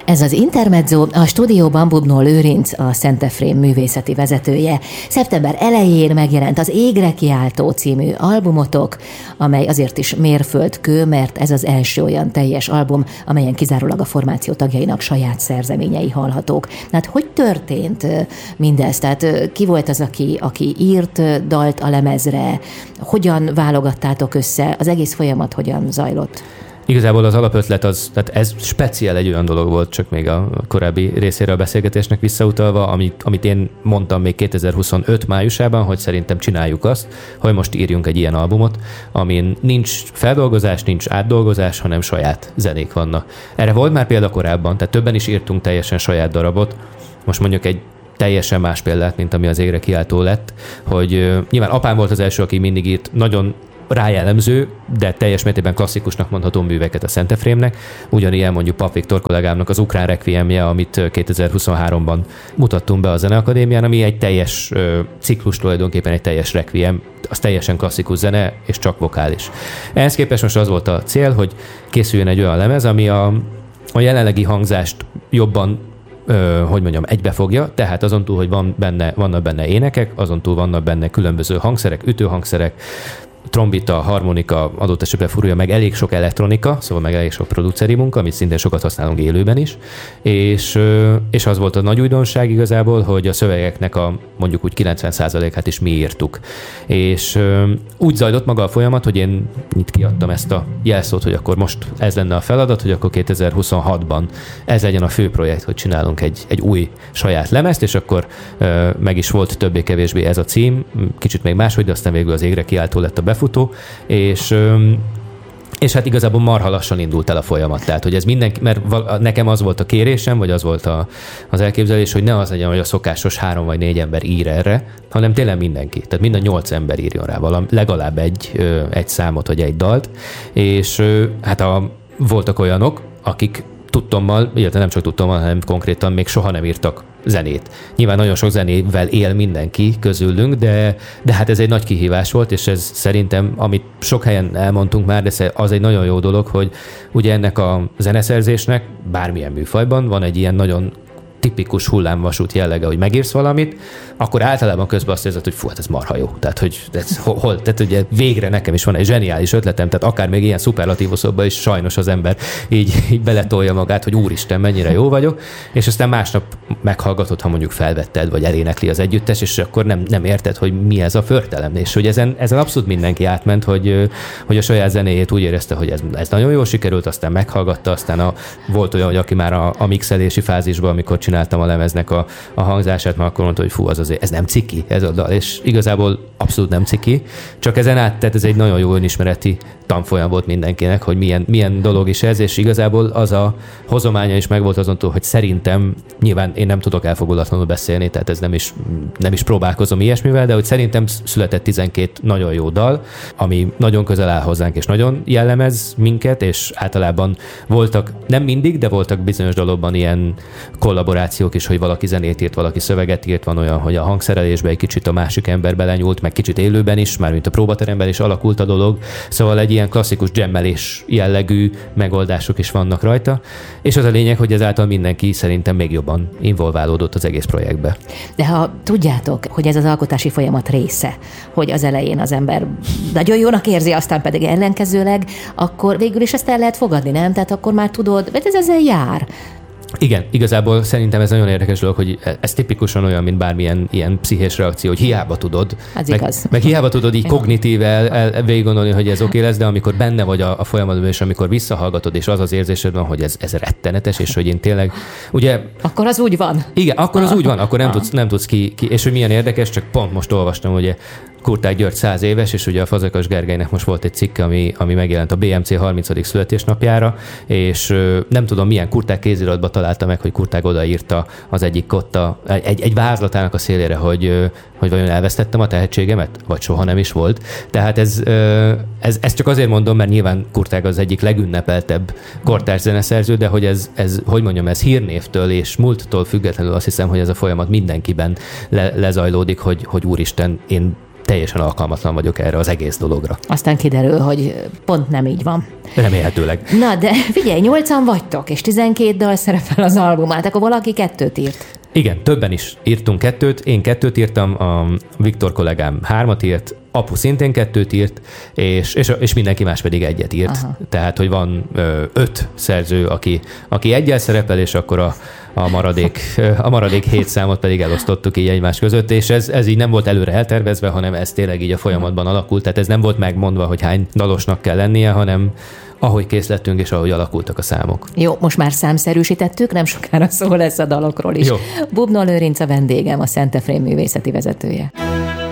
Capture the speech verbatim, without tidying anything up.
Ez az Intermezzo, a stúdióban Bubnó Lőrinc, a Szentefrém művészeti vezetője. Szeptember elején megjelent az Égre kiáltó című albumotok, amely azért is mérföldkő, mert ez az első olyan teljes album, amelyen kizárólag a formáció tagjainak saját szerzeményei hallhatók. Hát hogy történt mindez? Tehát ki volt az, aki, aki írt dalt a lemezre? Hogyan válogattátok össze? Az egész folyamat hogyan zajlott? Igazából az alapötlet az, tehát ez speciál egy olyan dolog volt, csak még a korábbi részére a beszélgetésnek visszautalva, amit, amit én mondtam még kétezer-huszonöt májusában, hogy szerintem csináljuk azt, hogy most írjunk egy ilyen albumot, amin nincs feldolgozás, nincs átdolgozás, hanem saját zenék vannak. Erre volt már példa korábban, tehát többen is írtunk teljesen saját darabot. Most mondjuk egy teljesen más példát, mint ami az Égre kiáltó lett, hogy uh, nyilván apám volt az első, aki mindig írt nagyon rájellemző, de teljes mértékben klasszikusnak mondható műveket a Szentefrémnek. Ugyanilyen mondjuk Pap Viktor kollégámnak az Ukrán Requiemje, amit kétezer-huszonháromban mutattunk be a Zeneakadémián, ami egy teljes ö, ciklus, tulajdonképpen egy teljes requiem, az teljesen klasszikus zene, és csak vokális. Ehhez képest most az volt a cél, hogy készüljön egy olyan lemez, ami a, a jelenlegi hangzást jobban Ö, hogy mondjam, egybefogja, tehát azon túl, hogy van benne, vannak benne énekek, azon túl vannak benne különböző hangszerek, ütőhangszerek, trombita, harmonika, adott esetben furúja, meg elég sok elektronika, szóval meg elég sok produceri munka, amit szintén sokat használunk élőben is, és, és az volt a nagy újdonság igazából, hogy a szövegeknek a mondjuk úgy kilencven százalékát is mi írtuk. És úgy zajlott maga a folyamat, hogy én itt kiadtam ezt a jelszót, hogy akkor most ez lenne a feladat, hogy akkor kétezer-huszonhatban ez legyen a fő projekt, hogy csinálunk egy, egy új saját lemezt, és akkor meg is volt többé-kevésbé ez a cím, kicsit még máshogy, de aztán végül az Égre kiáltó lett a befutó, és, és hát igazából marha lassan indult el a folyamat. Tehát, hogy ez mindenki, mert nekem az volt a kérésem, vagy az volt a, az elképzelés, hogy ne az legyen, hogy a szokásos három vagy négy ember ír erre, hanem tényleg mindenki. Tehát mind a nyolc ember írjon rá valami, legalább egy, egy számot, vagy egy dalt. És hát a, voltak olyanok, akik tudtommal, illetve nem csak tudtommal, hanem konkrétan még soha nem írtak zenét. Nyilván nagyon sok zenével él mindenki közülünk, de, de hát ez egy nagy kihívás volt, és ez szerintem, amit sok helyen elmondtunk már, de az egy nagyon jó dolog, hogy ugye ennek a zeneszerzésnek bármilyen műfajban van egy ilyen nagyon tipikus hullámvasút jellege, hogy megírsz valamit, akkor általában közben azt érzed, hogy fú, hát ez marha jó. Tehát, hogy ez hol, tehát ugye végre nekem is van egy zseniális ötletem, tehát akár még ilyen szuperlatívuszokban is sajnos az ember így, így beletolja magát, hogy úristen, mennyire jó vagyok, és aztán másnap meghallgatod, ha mondjuk felvetted, vagy elénekli az együttes, és akkor nem, nem érted, hogy mi ez a förtelem. És hogy ezen, ezen abszolút mindenki átment, hogy, hogy a saját zenéjét úgy érezte, hogy ez, ez nagyon jól sikerült, aztán meghallgatta, aztán a, volt olyan, hogy aki már a, a mixelési fázisban, amikor csináltam a lemeznek a, a hangzását, már akkor mondta, hogy fú, az azért, ez nem ciki, ez a dal, és igazából abszolút nem ciki, csak ezen át, tehát ez egy nagyon jó önismereti tanfolyam volt mindenkinek, hogy milyen, milyen dolog is ez, és igazából az a hozománya is megvolt azontól, hogy szerintem, nyilván én nem tudok elfogulatlanul beszélni, tehát ez nem is, nem is próbálkozom ilyesmivel, de hogy szerintem született tizenkét nagyon jó dal, ami nagyon közel áll hozzánk, és nagyon jellemez minket, és általában voltak, nem mindig, de voltak bizonyos dologban ilyen kollaborációk is, hogy valaki zenét írt, valaki szöveget írt, van olyan, hogy a hangszerelésbe egy kicsit a másik ember belenyúlt, meg kicsit élőben is, mármint a próbateremben is alakult a dolog, szóval egy ilyen klasszikus jammelés jellegű megoldások is vannak rajta, és az a lényeg, hogy ezáltal mindenki szerintem még jobban involválódott az egész projektbe. De ha tudjátok, hogy ez az alkotási folyamat része, hogy az elején az ember nagyon jónak érzi, aztán pedig ellenkezőleg, akkor végül is ezt el lehet fogadni, nem? Tehát akkor már tudod, mert ez ezzel jár. Igen, igazából szerintem ez nagyon érdekes dolog, hogy ez tipikusan olyan, mint bármilyen ilyen pszichés reakció, hogy hiába tudod. Az meg, igaz. meg hiába tudod így kognitív el, el, végig gondolni, hogy ez oké lesz, de amikor benne vagy a, a folyamatban, és amikor visszahallgatod, és az az érzésed van, hogy ez, ez rettenetes, és hogy én tényleg, ugye... Akkor az úgy van. Igen, akkor az úgy van, akkor nem tudsz, nem tudsz ki, ki, és hogy milyen érdekes, csak pont most olvastam, ugye Kurtág György száz éves, és ugye a Fazekas Gergelynek most volt egy cikke, ami, ami megjelent a bé em cé harmincadik születésnapjára, és ö, nem tudom, milyen Kurtág kéziratba találta meg, hogy Kurtág odaírta az egyik kotta, egy, egy vázlatának a szélére, hogy, ö, hogy vajon elvesztettem a tehetségemet, vagy soha nem is volt. Tehát ez, ö, ez, ez csak azért mondom, mert nyilván Kurtág az egyik legünnepeltebb kortárs zeneszerző, de hogy ez, ez, hogy mondjam, ez hírnévtől és múlttól függetlenül azt hiszem, hogy ez a folyamat mindenkiben le, lezajlódik, hogy, hogy úristen, én teljesen alkalmatlan vagyok erre az egész dologra. Aztán kiderül, hogy pont nem így van. Remélhetőleg. Na, de figyelj, nyolcan vagytok, és tizenkét dal szerepel az albumát, akkor valaki kettőt írt. Igen, többen is írtunk kettőt. Én kettőt írtam, a Viktor kollégám hármat írt, apu szintén kettőt írt, és, és, és mindenki más pedig egyet írt. Aha. Tehát, hogy van ö, öt szerző, aki, aki egyel szerepel, és akkor a, a, maradék, a maradék hét számot pedig elosztottuk így egymás között, és ez, ez így nem volt előre eltervezve, hanem ez tényleg így a folyamatban alakult. Tehát ez nem volt megmondva, hogy hány dalosnak kell lennie, hanem ahogy kész lettünk, és ahogy alakultak a számok. Jó, most már számszerűsítettük, nem sokára szó lesz a dalokról is. Jó. Bubnó Lőrinc a vendégem, a Szent Efrém művészeti vezetője.